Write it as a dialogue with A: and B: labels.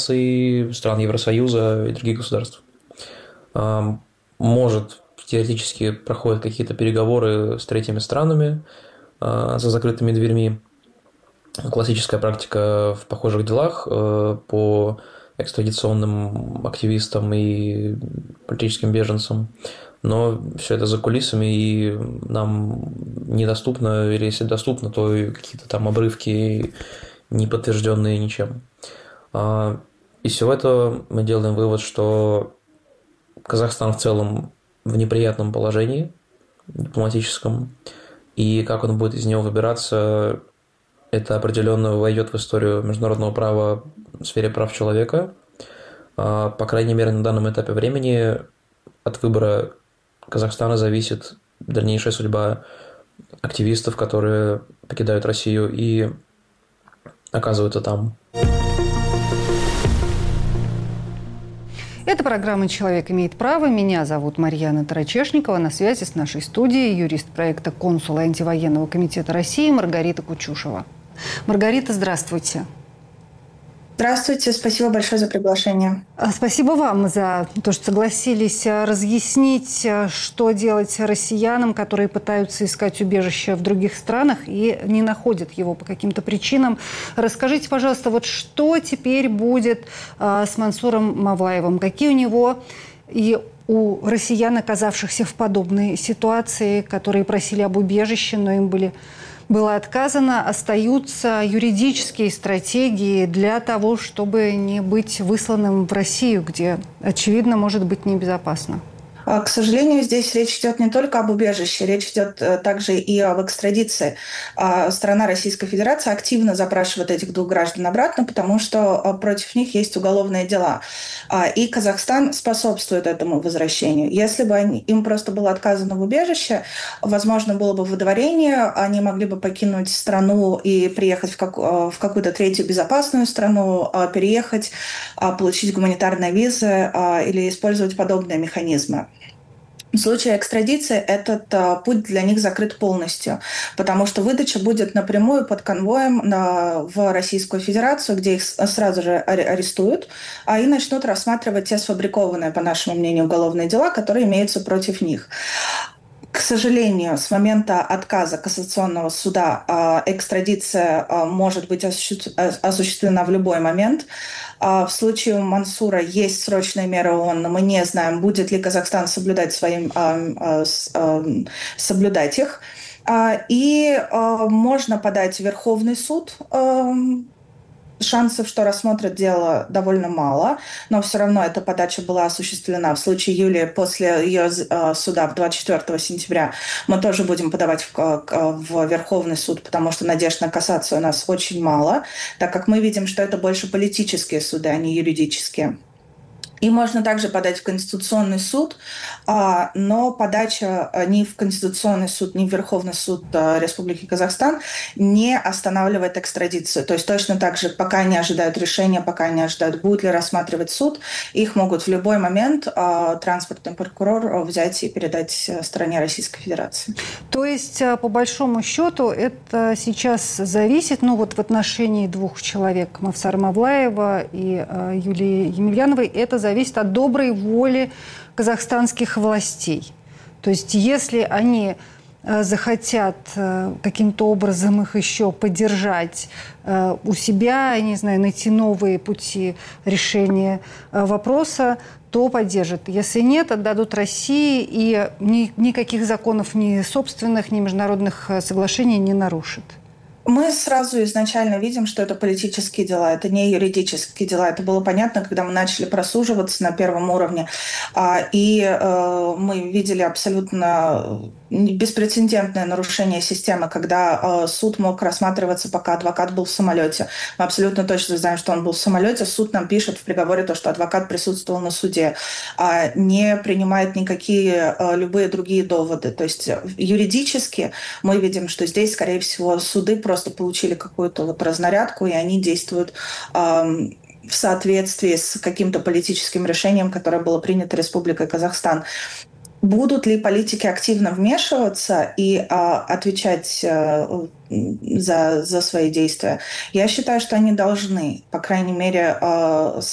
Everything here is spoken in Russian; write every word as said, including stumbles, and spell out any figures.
A: Федерации, стран Евросоюза и других государств. Может, теоретически проходят какие-то переговоры с третьими странами за закрытыми дверьми. Классическая практика в похожих делах по экстрадиционным активистам и политическим беженцам. Но все это за кулисами, и нам недоступно, или если доступно, то какие-то там обрывки, не подтвержденные ничем. Из всего этого мы делаем вывод, что Казахстан в целом в неприятном положении дипломатическом, и как он будет из него выбираться, это определенно войдет в историю международного права в сфере прав человека. По крайней мере, на данном этапе времени от выбора Казахстана зависит дальнейшая судьба активистов, которые покидают Россию и оказываются там.
B: Это программа «Человек имеет право». Меня зовут Марьяна Тарачешникова. На связи с нашей студией юрист проекта «Консул антивоенного комитета России» Маргарита Кучушева. Маргарита, здравствуйте.
C: Здравствуйте, спасибо большое за приглашение.
B: Спасибо вам за то, что согласились разъяснить, что делать россиянам, которые пытаются искать убежище в других странах и не находят его по каким-то причинам. Расскажите, пожалуйста, вот что теперь будет с Мансуром Мавлаевым? Какие у него и у россиян, оказавшихся в подобной ситуации, которые просили об убежище, но им были... было отказано, остаются юридические стратегии для того, чтобы не быть высланным в Россию, где, очевидно, может быть небезопасно?
C: К сожалению, здесь речь идет не только об убежище, речь идет также и об экстрадиции. Страна Российская Федерация активно запрашивает этих двух граждан обратно, потому что против них есть уголовные дела. И Казахстан способствует этому возвращению. Если бы они, им просто было отказано в убежище, возможно, было бы выдворение, они могли бы покинуть страну и приехать в, как, в какую-то третью безопасную страну, переехать, получить гуманитарные визы или использовать подобные механизмы. В случае экстрадиции этот а, путь для них закрыт полностью, потому что выдача будет напрямую под конвоем на, в Российскую Федерацию, где их сразу же арестуют, а и начнут рассматривать те сфабрикованные, по нашему мнению, уголовные дела, которые имеются против них. К сожалению, с момента отказа Кассационного суда экстрадиция может быть осуществлена в любой момент. В случае Мансура есть срочные меры ООН, но мы не знаем, будет ли Казахстан соблюдать, своим, соблюдать их. И можно подать в Верховный суд. Шансов, что рассмотрят дело, довольно мало, но все равно эта подача была осуществлена. В случае Юлии после ее суда двадцать четвёртого сентября мы тоже будем подавать в, в Верховный суд, потому что надежд на кассацию у нас очень мало, так как мы видим, что это больше политические суды, а не юридические. И можно также подать в Конституционный суд, но подача ни в Конституционный суд, ни в Верховный суд Республики Казахстан не останавливает экстрадицию. То есть точно так же, пока они ожидают решения, пока они ожидают, будет ли рассматривать суд, их могут в любой момент транспортный прокурор взять и передать стране Российской Федерации.
B: То есть, по большому счету, это сейчас зависит, ну вот в отношении двух человек, Мавсара Мавлаева и Юлии Емельяновой, это зависит от доброй воли казахстанских властей. То есть если они захотят каким-то образом их еще поддержать у себя, я не знаю, найти новые пути решения вопроса, то поддержат. Если нет, отдадут России, и ни, никаких законов ни собственных, ни международных соглашений не нарушат.
C: Мы сразу изначально видим, что это политические дела, это не юридические дела. Это было понятно, когда мы начали просуживаться на первом уровне. И мы видели абсолютно беспрецедентное нарушение системы, когда суд мог рассматриваться, пока адвокат был в самолете. Мы абсолютно точно знаем, что он был в самолете. Суд нам пишет в приговоре то, что адвокат присутствовал на суде, не принимает никакие любые другие доводы. То есть юридически мы видим, что здесь, скорее всего, суды просто просто получили какую-то вот разнарядку, и они действуют э, в соответствии с каким-то политическим решением, которое было принято Республикой Казахстан. Будут ли политики активно вмешиваться и э, отвечать э, за, за свои действия? Я считаю, что они должны, по крайней мере, э,